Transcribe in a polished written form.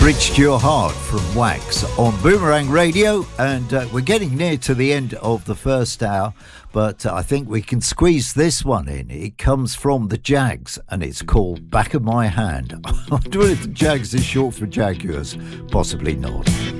Bridge to Your Heart from Wax on Boomerang Radio, and we're getting near to the end of the first hour, but I think we can squeeze this one in. It comes from the Jags and it's called Back of My Hand. I wonder if the Jags is short for Jaguars. Possibly not.